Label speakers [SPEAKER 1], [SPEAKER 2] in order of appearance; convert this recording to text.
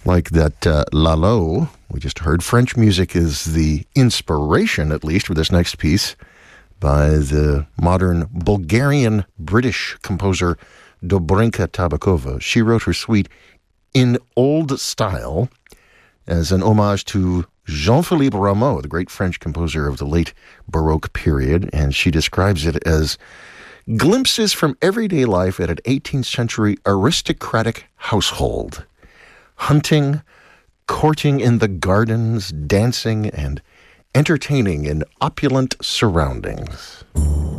[SPEAKER 1] Like that Lalo we just heard. French music is the inspiration, at least, for this next piece by the modern Bulgarian-British composer Dobrinka Tabakova. She wrote her suite in old style as an homage to Jean-Philippe Rameau, the great French composer of the late Baroque period, and she describes it as glimpses from everyday life at an 18th century aristocratic household. Hunting, courting in the gardens, dancing, and entertaining in opulent surroundings.